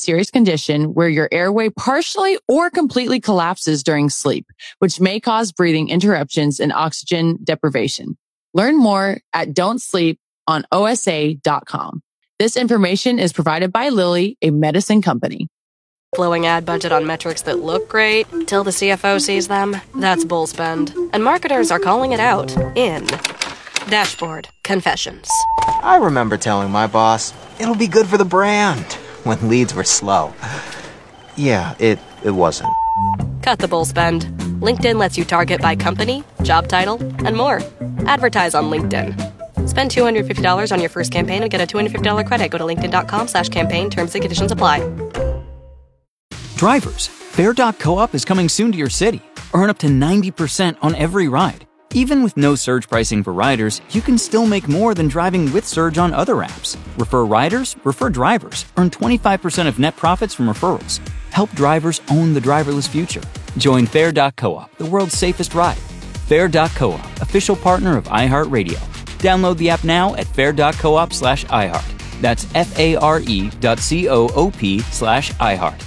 serious condition where your airway partially or completely collapses during sleep, which may cause breathing interruptions and oxygen deprivation. Learn more at don'tsleeponosa.com. This information is provided by Lilly, a medicine company. Flowing ad budget on metrics that look great till the CFO sees them. That's bull spend. And marketers are calling it out in Dashboard Confessions. I remember telling my boss, it'll be good for the brand, when leads were slow. Yeah, it wasn't. Cut the bull spend. LinkedIn lets you target by company, job title, and more. Advertise on LinkedIn. Spend $250 on your first campaign and get a $250 credit. Go to linkedin.com/campaign. Terms and conditions apply. Drivers, Fair.coop is coming soon to your city. Earn up to 90% on every ride. Even with no surge pricing for riders, you can still make more than driving with Surge on other apps. Refer riders, refer drivers. Earn 25% of net profits from referrals. Help drivers own the driverless future. Join Fair.coop, the world's safest ride. Fair.coop, official partner of iHeartRadio. Download the app now at fair.coop/iHeart. That's FARE.coop/iHeart.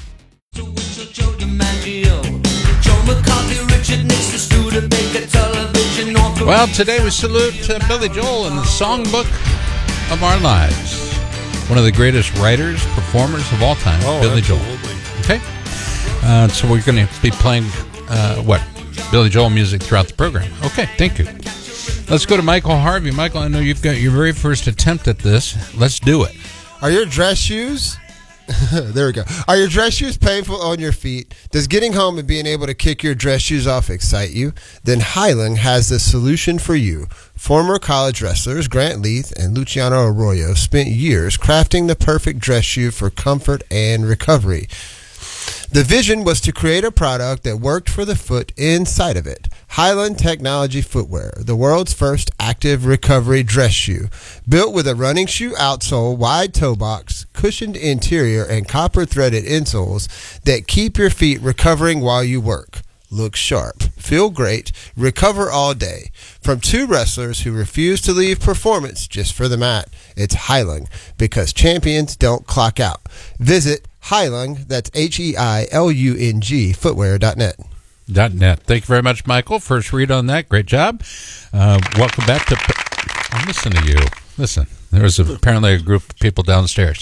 Well, today we salute Billy Joel in the songbook of our lives. One of the greatest writers, performers of all time, Billy Joel. Okay? So we're going to be playing, Billy Joel music throughout the program. Okay, thank you. Let's go to Michael Harvey. Michael, I know you've got your very first attempt at this. Let's do it. Are your dress shoes... There we go. Are your dress shoes painful on your feet? Does getting home and being able to kick your dress shoes off excite you? Then Highland has the solution for you. Former college wrestlers Grant Leith and Luciano Arroyo spent years crafting the perfect dress shoe for comfort and recovery. The vision was to create a product that worked for the foot inside of it. Highland Technology Footwear, the world's first active recovery dress shoe. Built with a running shoe outsole, wide toe box, cushioned interior, and copper-threaded insoles that keep your feet recovering while you work. Look sharp, feel great, recover all day. From two wrestlers who refuse to leave performance just for the mat. It's Highland, because champions don't clock out. Visit Highland, that's HEILUNG, footwear.net. .net. Thank you very much, Michael. First read on that. Great job. Welcome back to... listen to you. Listen. There was apparently a group of people downstairs.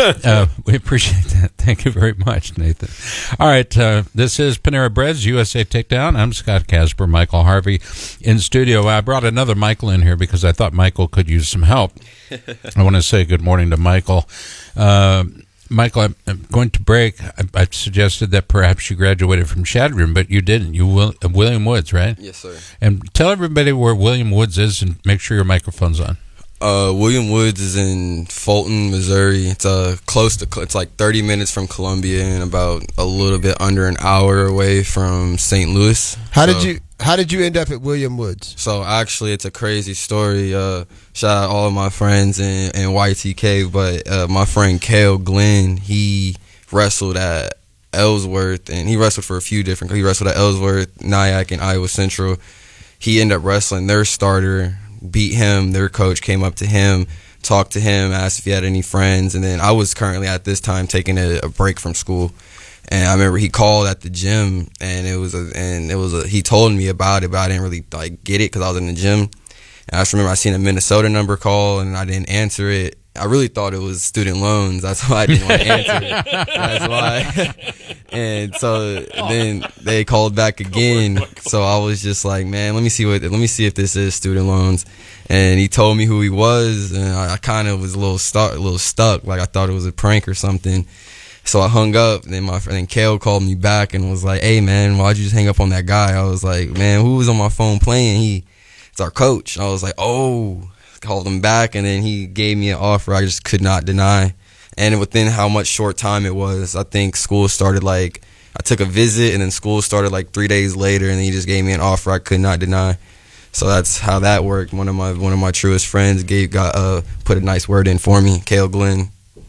We appreciate that. Thank you very much, Nathan. All right. This is Panera Bread's USA Takedown. I'm Scott Casper, Michael Harvey in studio. I brought another Michael in here because I thought Michael could use some help. I want to say good morning to Michael. Michael, I'm going to break. I suggested that perhaps you graduated from Chadron, but you didn't. You William Woods, right? Yes, sir. And tell everybody where William Woods is and make sure your microphone's on. William Woods is in Fulton, Missouri. It's close to. It's like 30 minutes from Columbia and about a little bit under an hour away from St. Louis. How did you end up at William Woods? So actually, it's a crazy story. Shout out all of my friends in YTK, but my friend Cale Glenn, he wrestled at Ellsworth, and he wrestled for a few different. He wrestled at Ellsworth, Nyack, and Iowa Central. He ended up wrestling their starter. Beat him. Their coach came up to him, talked to him, asked if he had any friends, and then I was currently at this time taking a break from school, and I remember he called at the gym, and he told me about it, but I didn't really get it because I was in the gym, and I just remember I seen a Minnesota number call, and I didn't answer it. I really thought it was student loans. That's why I didn't want to answer it. That's why. And so then they called back again. So I was just like, man, let me see if this is student loans. And he told me who he was, and I kind of was a little stuck. Like I thought it was a prank or something. So I hung up. And then my friend Kale called me back and was like, hey man, why'd you just hang up on that guy? I was like, man, who was on my phone playing? It's our coach. I was like, oh. Called him back, and then he gave me an offer I just could not deny. And within how much short time it was, I think school started I took a visit, and then school started 3 days later, and he just gave me an offer I could not deny. So that's how that worked. One of my truest friends put a nice word in for me, Cale Glenn.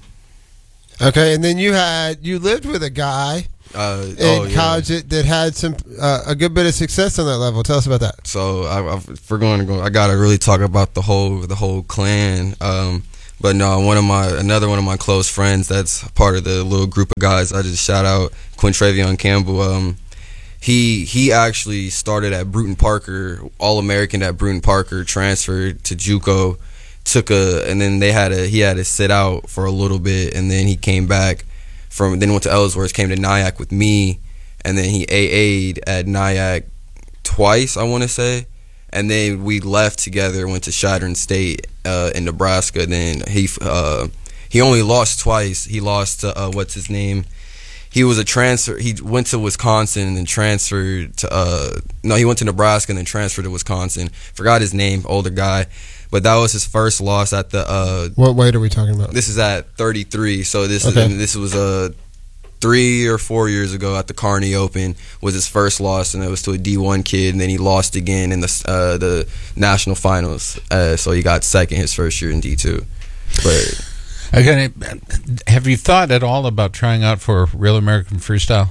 Okay, and then you lived with a guy in college that had a good bit of success on that level. Tell us about that. So if we're going to go, I gotta really talk about the whole clan. But no, another one of my close friends that's part of the little group of guys, I just shout out Quintravion Campbell. He actually started at Bruton Parker, All-American at Bruton Parker, transferred to JUCO, and then he had to sit out for a little bit, and then he came back then went to Ellsworth, came to Nyack with me, and then he AA'd at Nyack twice, I want to say. And then we left together, went to Chadron State in Nebraska. Then he only lost twice. He lost to what's his name? He was a transfer. He went to Wisconsin and then transferred to he went to Nebraska and then transferred to Wisconsin. Forgot his name, older guy. But that was his first loss at the what weight are we talking about? This is at 33. So this was 3 or 4 years ago at the Kearney Open was his first loss, and it was to a D1 kid, and then he lost again in the national finals. So he got second his first year in D2. But again, have you thought at all about trying out for Real American Freestyle?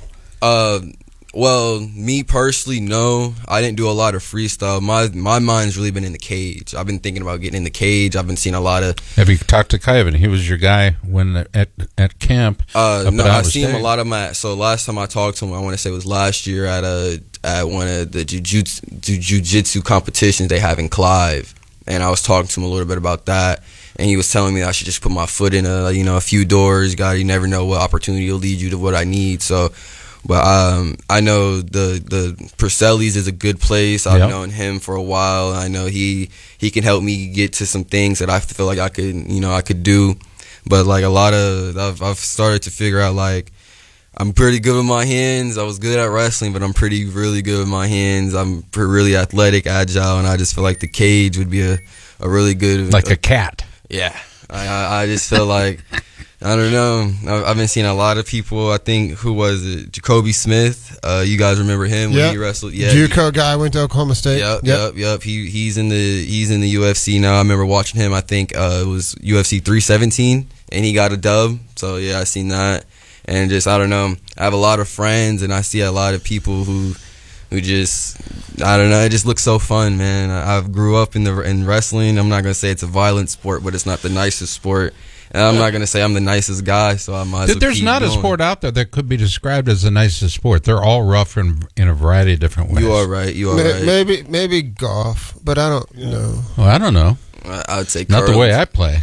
Well, me personally, no. I didn't do a lot of freestyle. My mind's really been in the cage. I've been thinking about getting in the cage. I've been seeing a lot of. Have you talked to Kyvan? He was your guy when at camp. No, I see him a lot of my. So last time I talked to him, I want to say it was last year at one of the jiu-jitsu competitions they have in Clive, and I was talking to him a little bit about that. And he was telling me that I should just put my foot in a few doors. You never know what opportunity will lead you to what I need. So. But I know the Perselli's is a good place. I've known him for a while. I know he can help me get to some things that I feel like I could do. But like I've started to figure out like I'm pretty good with my hands. I was good at wrestling, but I'm really good with my hands. I'm really athletic, agile, and I just feel like the cage would be a really good a cat. Yeah, I just feel like. I don't know. I've been seeing a lot of people. I think, who was it? Jacoby Smith. You guys remember him when he wrestled? Yeah, JUCO guy, went to Oklahoma State. Yep. He's in the UFC now. I remember watching him. I think it was UFC 317, and he got a dub. So yeah, I seen that. And just I don't know. I have a lot of friends, and I see a lot of people who just I don't know. It just looks so fun, man. I grew up in wrestling. I'm not gonna say it's a violent sport, but it's not the nicest sport. And I'm not going to say I'm the nicest guy, so I might as well There's keep not going. a sport out there that could be described as the nicest sport. They're all rough in a variety of different ways. You are right. Maybe golf, but I don't know. Well, I don't know. I would say not the way I play.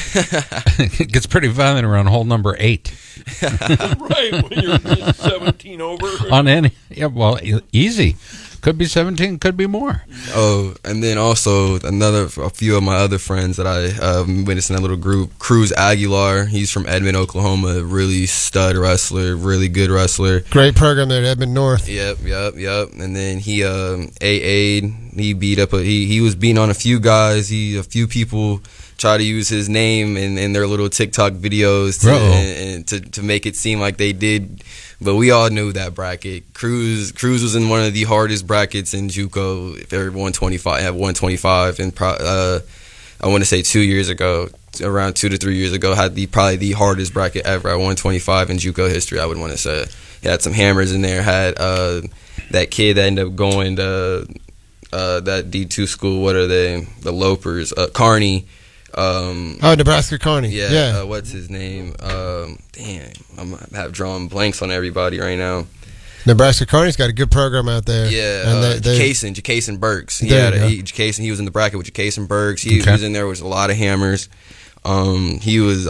It gets pretty violent around hole number 8. Right, when you're just 17 over. On any, easy. Could be 17, could be more. Oh, and then also a few of my other friends that I witnessed in that little group. Cruz Aguilar, he's from Edmond, Oklahoma. Really stud wrestler, really good wrestler. Great program there at Edmond North. Yep. And then he AA'd. He beat up. He was beating on a few guys. A few people try to use his name in their little TikTok videos to make it seem like they did. But we all knew that bracket. Cruz was in one of the hardest brackets in JUCO. If they're 125, and I want to say 2 years ago, around 2 to 3 years ago, had probably the hardest bracket ever at 125 in JUCO history. I would want to say he had some hammers in there. Had that kid that ended up going to that D2 school. What are they? The Lopers, Kearney. Nebraska Kearney. Yeah. What's his name? Damn, I'm drawing blanks on everybody right now. Nebraska Kearney's got a good program out there. Yeah, Jacason Burks. He was in the bracket with Jacason Burks. He was in there with a lot of hammers. He's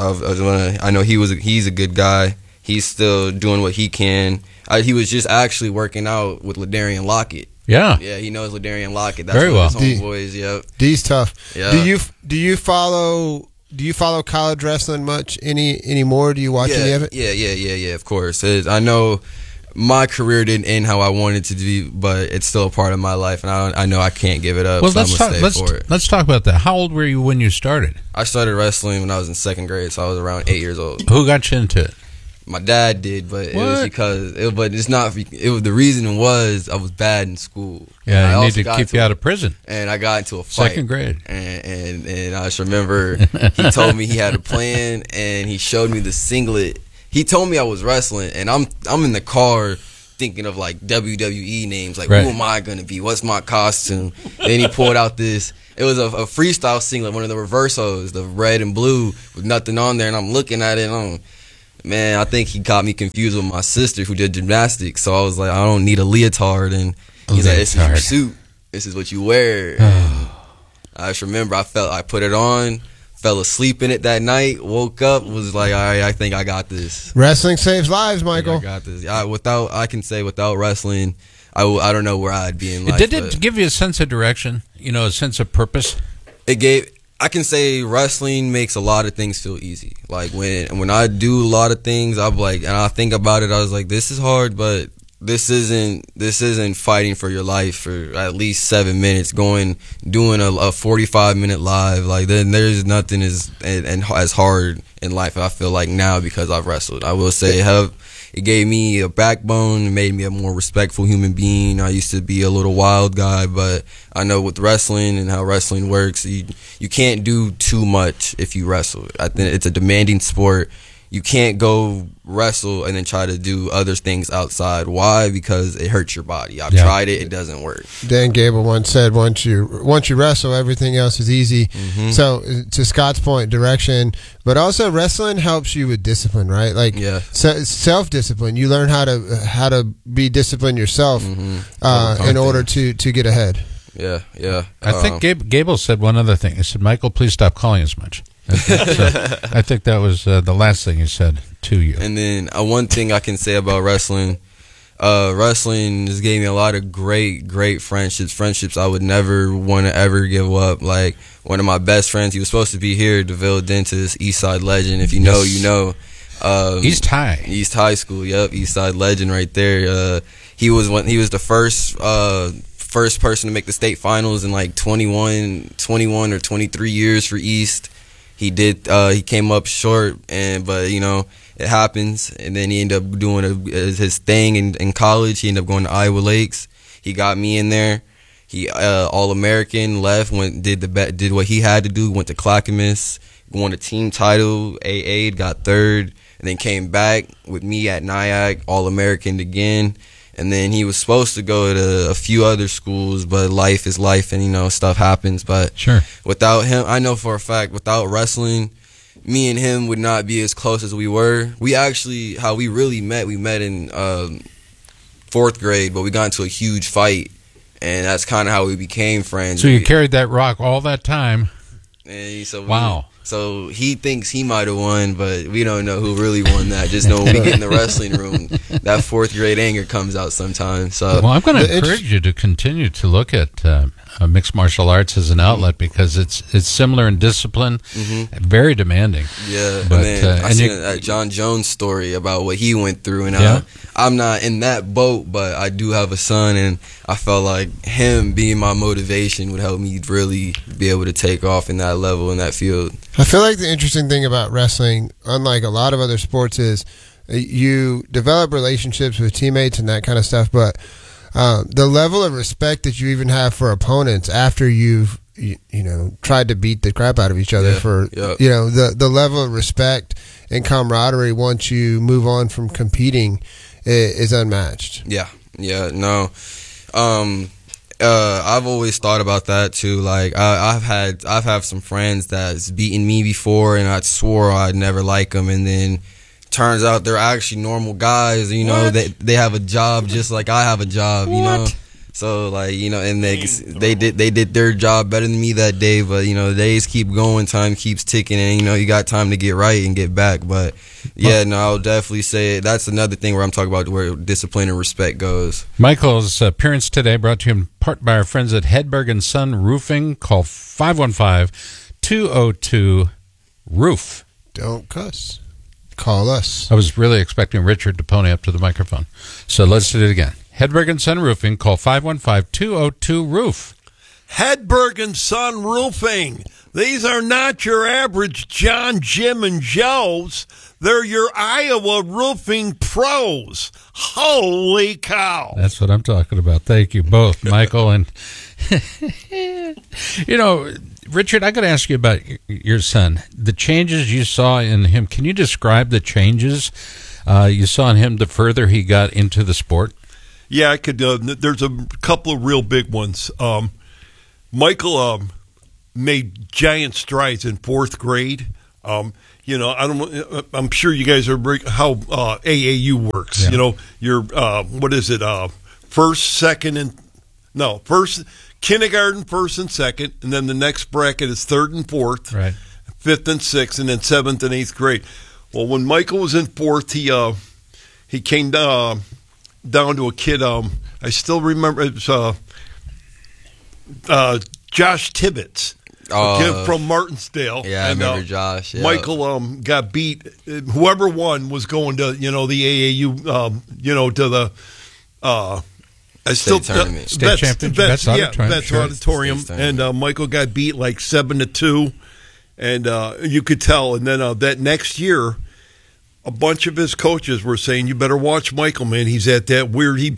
a good guy. He's still doing what he can. He was just actually working out with LaDarian Lockett. Yeah, he knows LaDarian Lockett. That's very one well. of his homeboys. Yep. D's tough. Yeah. Do you follow college wrestling much anymore? Do you watch any of it? Yeah. Of course. I know my career didn't end how I wanted to do, but it's still a part of my life, and I know I can't give it up. Well, so I'm gonna stay for it. Let's talk about that. How old were you when you started? I started wrestling when I was in second grade, so I was around 8 years old. Who got you into it? My dad did, but it was because the reason was I was bad in school. Yeah, I need to keep you out of prison. And I got into a fight. Second grade. And I just remember he told me he had a plan, and he showed me the singlet. He told me I was wrestling, and I'm in the car thinking of like WWE names, like Right. who am I gonna be? What's my costume? Then he pulled out this. It was a freestyle singlet, one of the reversos, the red and blue with nothing on there, and I'm looking at it. And man, I think he got me confused with my sister who did gymnastics. So I was like, I don't need a leotard, and he's like, this is your suit. This is what you wear. I just remember I put it on. Fell asleep in it that night. Woke up, was like, all right, I think I got this. Wrestling saves lives, Michael. I got this. I can say without wrestling, I don't know where I'd be in life. Did it give you a sense of direction? A sense of purpose? I can say wrestling makes a lot of things feel easy. Like when I do a lot of things, I'm like, and I think about it, I was like, this is hard, but this isn't fighting for your life for at least 7 minutes, doing a 45-minute live. Like then there's nothing as hard in life, I feel like, now, because I've wrestled. I will say it gave me a backbone, made me a more respectful human being. I used to be a little wild guy, but I know with wrestling and how wrestling works, you can't do too much if you wrestle. I think it's a demanding sport. You can't go wrestle and then try to do other things outside. Why? Because it hurts your body. I've tried it; it doesn't work. Dan Gable once said, "Once you wrestle, everything else is easy." Mm-hmm. So, to Scott's point, direction, but also wrestling helps you with discipline, right? Like self-discipline. You learn how to be disciplined yourself in order to get ahead. Yeah. I think Gable said one other thing. He said, "Michael, please stop calling as much." I think that was the last thing he said to you. And then one thing I can say about wrestling, wrestling has gave me a lot of great friendships I would never want to ever give up. Like one of my best friends, he was supposed to be here, DeVille Dentist, Eastside legend. If you know, you know. East High School, yep, Eastside legend right there. He was the first person to make the state finals in like 21 or 23 years for East. He did. He came up short, but it happens. And then he ended up doing his thing in college. He ended up going to Iowa Lakes. He got me in there. He All-American, left, did what he had to do. Went to Clackamas, won a team title. AA'd, got third, and then came back with me at Nyack, All-American again. And then he was supposed to go to a few other schools, but life is life, and stuff happens. But sure, without him, I know for a fact, without wrestling, me and him would not be as close as we were. How we really met, we met in 4th grade, but we got into a huge fight, and that's kind of how we became friends. So you carried that rock all that time. Wow. So he thinks he might have won, but we don't know who really won that. Just know when we get in the wrestling room, that 4th grade anger comes out sometimes. So, well, I'm going to encourage you to continue to look at mixed martial arts as an outlet, because it's similar in discipline, very demanding. Yeah, but I seen that John Jones story about what he went through, and I'm not in that boat, but I do have a son, and I felt like him being my motivation would help me really be able to take off in that level, in that field. I feel like the interesting thing about wrestling, unlike a lot of other sports, is you develop relationships with teammates and that kind of stuff, but the level of respect that you even have for opponents after you've tried to beat the crap out of each other the level of respect and camaraderie once you move on from competing is unmatched. I've always thought about that too. Like I've had some friends that's beaten me before, and I swore I'd never like them, and then turns out they're actually normal guys. They have a job just like I have a job. So and they did their job better than me that day. But the days keep going, time keeps ticking, and you got time to get right and get back. But I'll definitely say that's another thing where I'm talking about where discipline and respect goes. Michael's appearance today brought to you in part by our friends at Hedberg and Son Roofing. Call 515-202-ROOF. Don't cuss. Call us. I was really expecting Richard to pony up to the microphone, so let's do it again. Hedberg and Son Roofing. Call 515-202-ROOF. Hedberg and Son Roofing. These are not your average John, Jim, and Joes. They're your Iowa roofing pros. Holy cow. That's what I'm talking about. Thank you both, Michael. And, Richard, I got to ask you about your son. The changes you saw in him, can you describe the changes you saw in him the further he got into the sport? Yeah, I could. There's a couple of real big ones. Michael made giant strides in 4th grade. You know, I'm sure you guys are how AAU works. Yeah. You know, you're what is it? First, kindergarten, first and second, and then the next bracket is 3rd and 4th, Right. 5th and 6th, and then 7th and 8th grade. Well, when Michael was in 4th, he came down to a kid. I still remember it was Josh Tibbetts. A kid from Martinsdale. Yeah, and, I remember Josh. Yeah. Michael got beat. Whoever won was going to, the AAU, to the State tournament. State championship. Vets Auditorium. Vets Sure. Auditorium. State And tournament. Michael got beat like 7-2. And you could tell. And then that next year, a bunch of his coaches were saying, "You better watch Michael, man. He's at that weird." He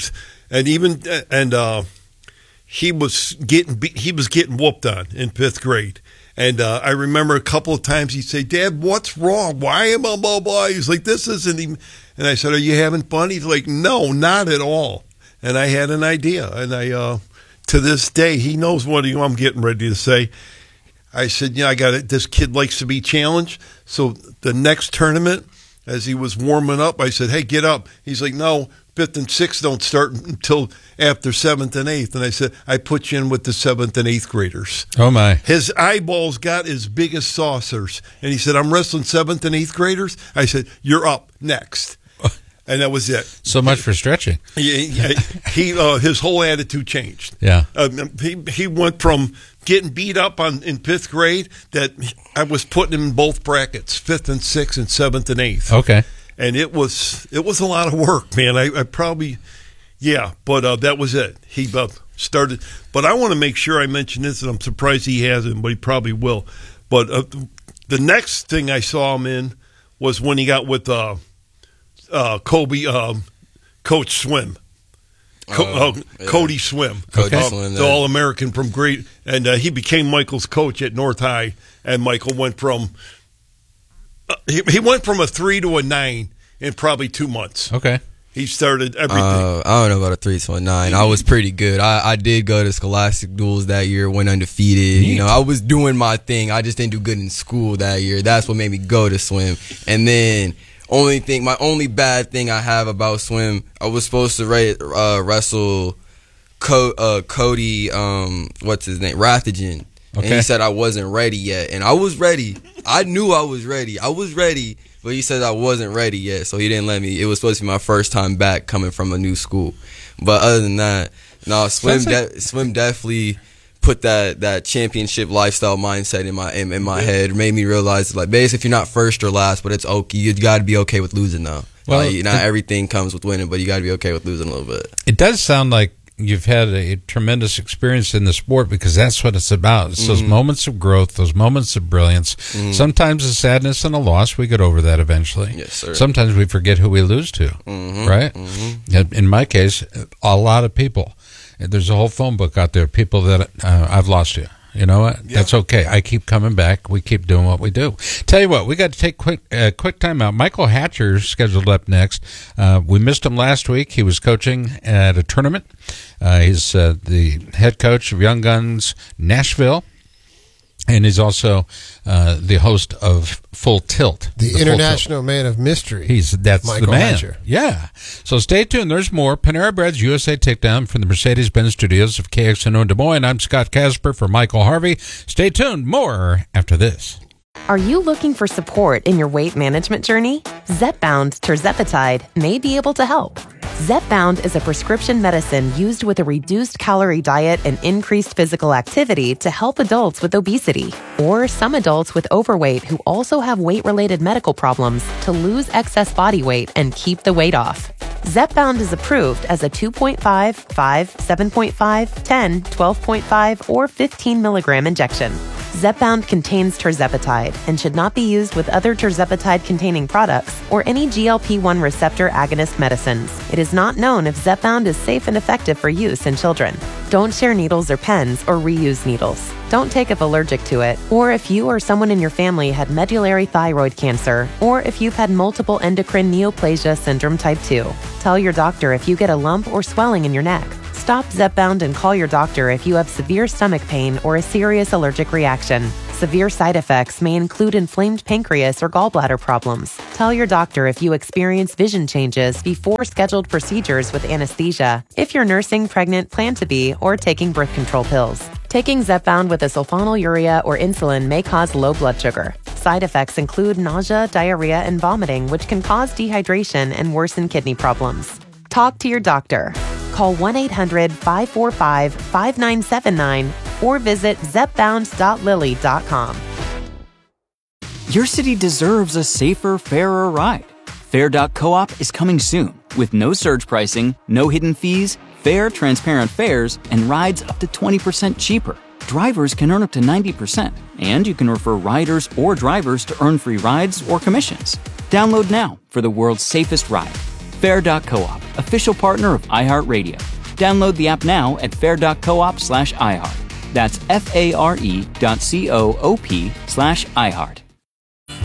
was getting whooped on in 5th grade. And I remember a couple of times he'd say, "Dad, what's wrong? Why am I blah, blah?" He's like, "This isn't even." And I said, "Are you having fun?" He's like, "No, not at all." And I had an idea. And I, to this day, he knows what I'm getting ready to say. I said, "Yeah, I got it. This kid likes to be challenged." So the next tournament, as he was warming up, I said, "Hey, get up." He's like, "No, 5th and 6th don't start until after 7th and 8th. And I said, "I put you in with the 7th and 8th graders." Oh, my. His eyeballs got as big as saucers. And he said, "I'm wrestling 7th and 8th graders." I said, "You're up next." And that was it. So much for stretching. His whole attitude changed. Yeah. He went from getting beat up in 5th grade that I was putting him in both brackets, 5th and 6th and 7th and 8th. Okay. And it was a lot of work, man. I probably, but that was it. He started. But I want to make sure I mention this, and I'm surprised he hasn't, but he probably will. But the next thing I saw him in was when he got with Kobe, Coach Swim. Cody Swim. Cody Swim, the All-American from Great. And he became Michael's coach at North High. And Michael went from he went from a 3 to a 9 in probably 2 months. Okay. He started everything. I don't know about a 3 to a 9. I was pretty good. I did go to Scholastic Duels that year, went undefeated. Neat. You know, I was doing my thing. I just didn't do good in school that year. That's what made me go to swim. And then my only bad thing I have about swim, I was supposed to wrestle Cody, what's his name, Rathagen. And he said I wasn't ready yet. And I was ready. I knew I was ready. I was ready, but he said I wasn't ready yet, so he didn't let me. It was supposed to be my first time back coming from a new school. But other than that, no, swim definitely put that championship lifestyle mindset in my head. It made me realize, like, basically, if you're not first or last, but it's okay. You got to be okay with losing now. Well, not everything comes with winning, but you got to be okay with losing a little bit. It does sound like you've had a tremendous experience in the sport, because that's what it's about. It's those moments of growth, those moments of brilliance. Sometimes a sadness and a loss, we get over that eventually. Yes, sir. Sometimes we forget who we lose to, right? In my case, a lot of people. There's a whole phone book out there, people that I've lost to. You know what? Yeah. That's okay. I keep coming back. We keep doing what we do. Tell you what, we got to take quick time out. Michael Hatcher's scheduled up next. We missed him last week. He was coaching at a tournament. He's the head coach of Young Guns Nashville. And he's also the host of Full Tilt. The international man of mystery. That's Michael the man. Hatcher. Yeah. So stay tuned. There's more. Panera Bread's USA Takedown from the Mercedes-Benz studios of KXNO Des Moines. I'm Scott Casper for Michael Harvey. Stay tuned. More after this. Are you looking for support in your weight management journey? Zepbound tirzepatide may be able to help. Zepbound is a prescription medicine used with a reduced calorie diet and increased physical activity to help adults with obesity, or some adults with overweight who also have weight-related medical problems to lose excess body weight and keep the weight off. Zepbound is approved as a 2.5, 5, 7.5, 10, 12.5, or 15 milligram injection. Zepbound contains tirzepatide and should not be used with other tirzepatide-containing products or any GLP-1 receptor agonist medicines. It is not known if Zepbound is safe and effective for use in children. Don't share needles or pens or reuse needles. Don't take if allergic to it, or if you or someone in your family had medullary thyroid cancer, or if you've had multiple endocrine neoplasia syndrome type 2. Tell your doctor if you get a lump or swelling in your neck. Stop Zepbound and call your doctor if you have severe stomach pain or a serious allergic reaction. Severe side effects may include inflamed pancreas or gallbladder problems. Tell your doctor if you experience vision changes before scheduled procedures with anesthesia, if you're nursing, pregnant, plan to be, or taking birth control pills. Taking Zepbound with a sulfonylurea or insulin may cause low blood sugar. Side effects include nausea, diarrhea, and vomiting, which can cause dehydration and worsen kidney problems. Talk to your doctor. Call 1-800-545-5979 or visit zepbound.lilly.com. Your city deserves a safer, fairer ride. Fair.coop is coming soon with no surge pricing, no hidden fees, fair, transparent fares, and rides up to 20% cheaper. Drivers can earn up to 90%, and you can refer riders or drivers to earn free rides or commissions. Download now for the world's safest ride. Fair.coop, official partner of iHeartRadio. Download the app now at fair.coop/iHeart. That's FARE.coop/iHeart.